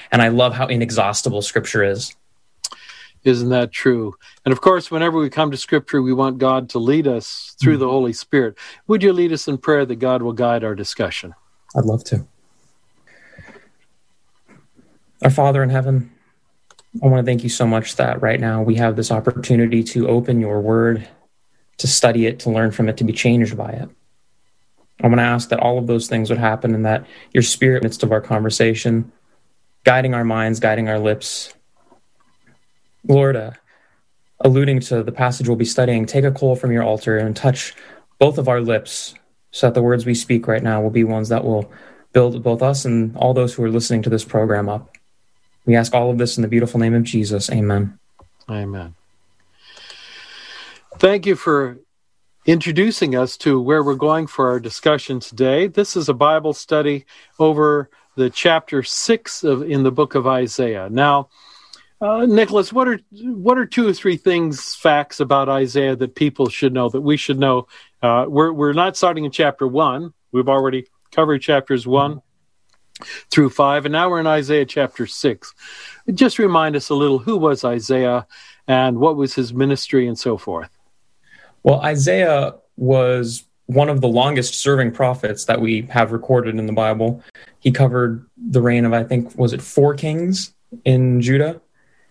And I love how inexhaustible Scripture is. Isn't that true? And of course, whenever we come to Scripture, we want God to lead us through the Holy Spirit. Would you lead us in prayer that God will guide our discussion? I'd love to. Our Father in heaven, I want to thank you so much that right now we have this opportunity to open your word, to study it, to learn from it, to be changed by it. I want to ask that all of those things would happen and that your Spirit in the midst of our conversation, guiding our minds, guiding our lips. Lord, alluding to the passage we'll be studying, take a coal from your altar and touch both of our lips so that the words we speak right now will be ones that will build both us and all those who are listening to this program up. We ask all of this in the beautiful name of Jesus. Amen. Amen. Thank you for introducing us to where we're going for our discussion today. This is a Bible study over the chapter 6 in the book of Isaiah. Now, Nicholas, what are 2 or 3 facts about Isaiah that people should know, that we should know? We're not starting in chapter 1. We've already covered chapters 1 through 5, and now we're in Isaiah chapter 6. Just remind us a little, who was Isaiah and what was his ministry and so forth? Well, Isaiah was one of the longest serving prophets that we have recorded in the Bible. He covered the reign of, I think, was it 4 kings in Judah?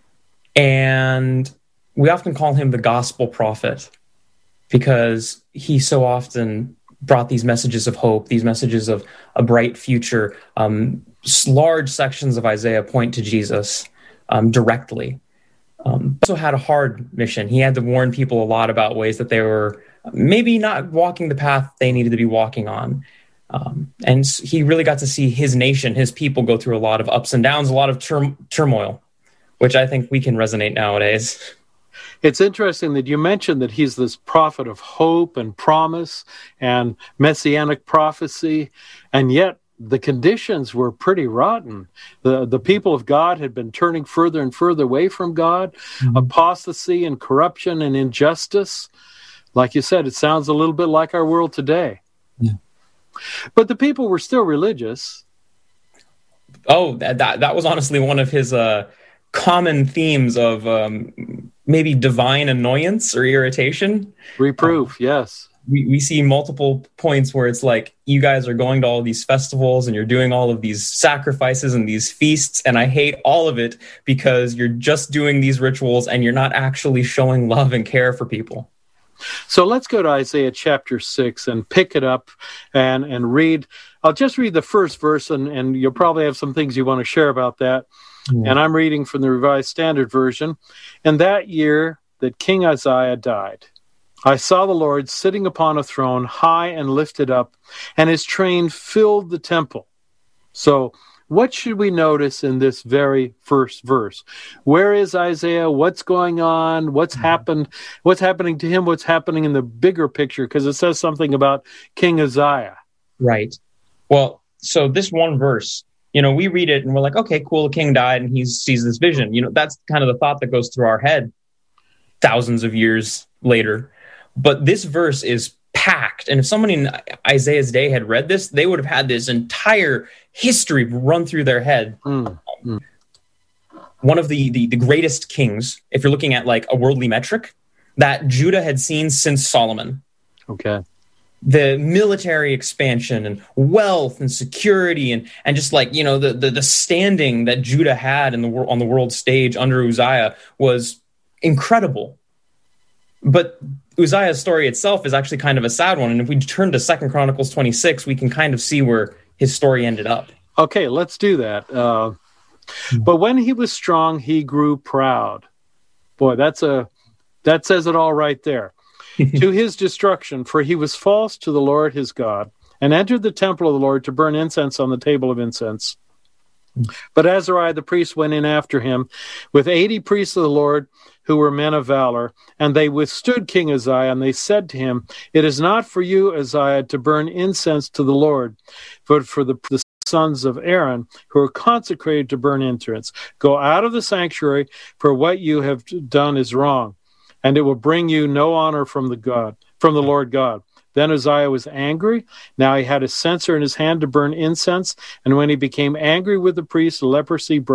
And we often call him the gospel prophet because he so often brought these messages of hope, these messages of a bright future. Large sections of Isaiah point to Jesus directly. Also had a hard mission. He had to warn people a lot about ways that they were maybe not walking the path they needed to be walking on. And he really got to see his nation, his people go through a lot of ups and downs, a lot of turmoil, which I think we can resonate nowadays. It's interesting that you mentioned that he's this prophet of hope and promise and messianic prophecy, and yet the conditions were pretty rotten. The people of God had been turning further and further away from God, apostasy and corruption and injustice. Like you said, it sounds a little bit like our world today. Yeah. But the people were still religious. Oh, that was honestly one of his common themes of maybe divine annoyance or irritation. Reproof, yes. We see multiple points where it's like, you guys are going to all these festivals and you're doing all of these sacrifices and these feasts, and I hate all of it because you're just doing these rituals and you're not actually showing love and care for people. So let's go to Isaiah chapter 6 and pick it up and read. I'll just read the first verse, and you'll probably have some things you want to share about that. Yeah. And I'm reading from the Revised Standard Version. In that year that King Uzziah died, I saw the Lord sitting upon a throne, high and lifted up, and his train filled the temple. So what should we notice in this very first verse? Where is Isaiah? What's going on? What's happened? What's happening to him? What's happening in the bigger picture? Because it says something about King Uzziah. Right. Well, so this one verse, we read it and we're like, okay, cool, the king died and he sees this vision. That's kind of the thought that goes through our head thousands of years later. But this verse is packed. And if someone in Isaiah's day had read this, they would have had this entire history run through their head. One of the greatest kings, if you're looking at like a worldly metric, that Judah had seen since Solomon. Okay. The military expansion and wealth and security and just like, the standing that Judah had on the world stage under Uzziah was incredible. But Uzziah's story itself is actually kind of a sad one. And if we turn to 2 Chronicles 26, we can kind of see where his story ended up. Okay, let's do that. But when he was strong, he grew proud. Boy, that says it all right there. To his destruction, for he was false to the Lord his God, and entered the temple of the Lord to burn incense on the table of incense. But Azariah the priest went in after him with 80 priests of the Lord who were men of valor, and they withstood King Uzziah, and they said to him, "It is not for you, Uzziah, to burn incense to the Lord, but for the sons of Aaron who are consecrated to burn incense. Go out of the sanctuary, for what you have done is wrong, and it will bring you no honor from the Lord God." Then Uzziah was angry. Now he had a censer in his hand to burn incense, and when he became angry with the priests, leprosy broke